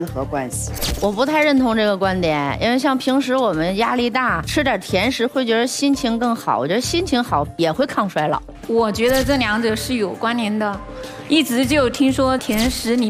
任何关系。 我不太认同这个观点，因为像平时我们压力大，吃点甜食会觉得心情更好。我觉得心情好也会抗衰老。 我觉得这两者是有关联的，一直就听说甜食里